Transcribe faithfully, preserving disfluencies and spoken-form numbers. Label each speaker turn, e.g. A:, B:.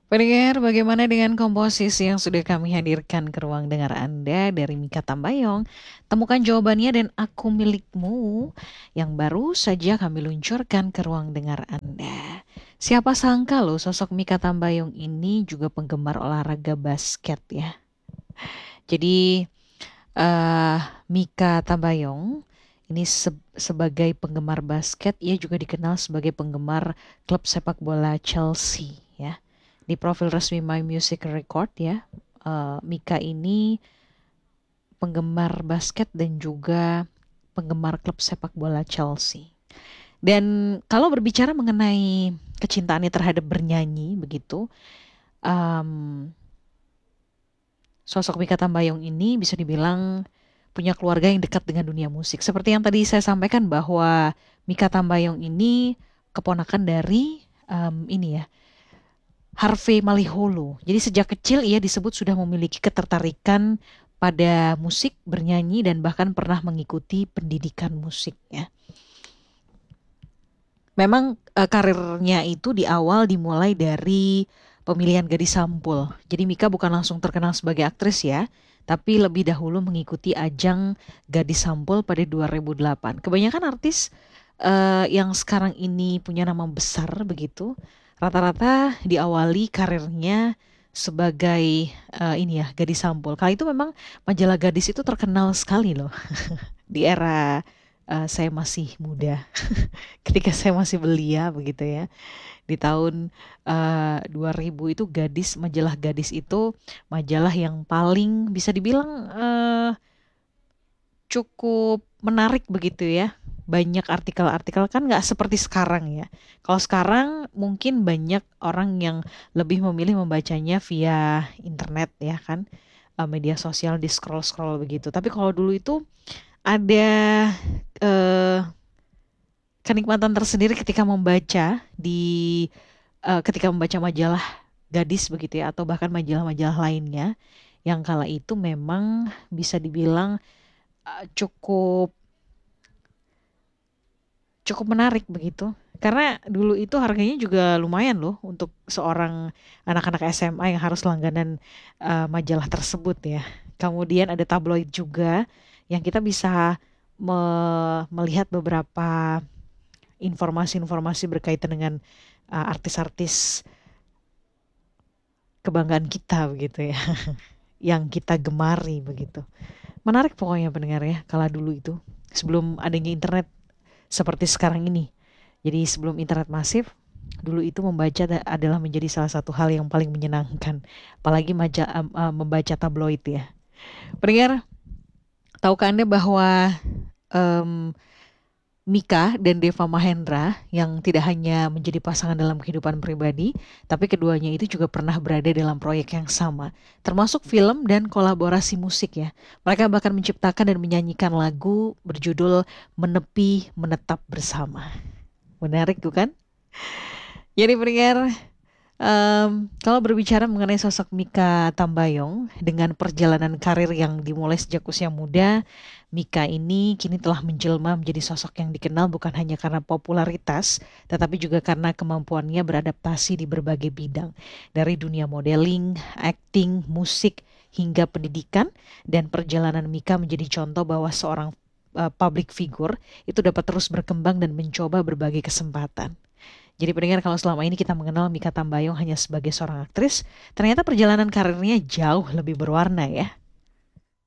A: Pendengar, bagaimana dengan komposisi yang sudah kami hadirkan ke ruang dengar Anda dari Mika Tambayong? Temukan jawabannya dan aku milikmu yang baru saja kami luncurkan ke ruang dengar Anda. Siapa sangka loh sosok Mika Tambayong ini juga penggemar olahraga basket ya. Jadi eh Mika Tambayong ini se- sebagai penggemar basket, ia juga dikenal sebagai penggemar klub sepak bola Chelsea ya. Di profil resmi My Music Record ya, eh, Mika ini penggemar basket dan juga penggemar klub sepak bola Chelsea. Dan kalau berbicara mengenai kecintaannya terhadap bernyanyi begitu, em, sosok Mika Tambayong ini bisa dibilang punya keluarga yang dekat dengan dunia musik. Seperti yang tadi saya sampaikan bahwa Mika Tambayong ini keponakan dari em, ini ya, Harvey Maliholo. Jadi sejak kecil ia disebut sudah memiliki ketertarikan pada musik, bernyanyi, dan bahkan pernah mengikuti pendidikan musik ya. Memang eh, karirnya itu di awal dimulai dari pemilihan gadis sampul. Jadi Mika bukan langsung terkenal sebagai aktris ya, tapi lebih dahulu mengikuti ajang gadis sampul pada dua ribu delapan. Kebanyakan artis eh, yang sekarang ini punya nama besar begitu, rata-rata diawali karirnya sebagai eh, ini ya gadis sampul. Kali itu memang majalah gadis itu terkenal sekali loh di era eh, saya masih muda. Ketika saya masih belia begitu ya, di tahun eh, dua ribu itu gadis majalah gadis itu majalah yang paling bisa dibilang eh, cukup menarik begitu ya. Banyak artikel-artikel kan nggak seperti sekarang ya. Kalau sekarang mungkin banyak orang yang lebih memilih membacanya via internet ya kan, eh, media sosial di scroll-scroll begitu. Tapi kalau dulu itu ada eh, kenikmatan tersendiri ketika membaca di eh, ketika membaca majalah gadis begitu ya atau bahkan majalah-majalah lainnya yang kala itu memang bisa dibilang eh, cukup cukup menarik begitu. Karena dulu itu harganya juga lumayan loh untuk seorang anak-anak S M A yang harus langganan eh, majalah tersebut ya. Kemudian ada tabloid juga yang kita bisa me- melihat beberapa informasi-informasi berkaitan dengan uh, artis-artis kebanggaan kita begitu ya, yang kita gemari begitu. Menarik pokoknya pendengar ya, kala dulu itu sebelum adanya internet seperti sekarang ini. Jadi sebelum internet masif, dulu itu membaca da- adalah menjadi salah satu hal yang paling menyenangkan, apalagi maja, um, uh, membaca tabloid ya. Pendengar, tahukah Anda bahwa em, Mika dan Deva Mahendra yang tidak hanya menjadi pasangan dalam kehidupan pribadi, tapi keduanya itu juga pernah berada dalam proyek yang sama, termasuk film dan kolaborasi musik ya. Mereka bahkan menciptakan dan menyanyikan lagu berjudul Menepi Menetap Bersama. Menarik bukan? Jadi pendengar, Em, kalau berbicara mengenai sosok Mika Tambayong dengan perjalanan karir yang dimulai sejak usia muda, Mika ini kini telah menjelma menjadi sosok yang dikenal bukan hanya karena popularitas, tetapi juga karena kemampuannya beradaptasi di berbagai bidang, dari dunia modeling, acting, musik, hingga pendidikan, dan perjalanan Mika menjadi contoh bahwa seorang eh, public figure itu dapat terus berkembang dan mencoba berbagai kesempatan. Jadi pendengar kalau selama ini kita mengenal Mika Tambayong hanya sebagai seorang aktris, ternyata perjalanan karirnya jauh lebih berwarna ya.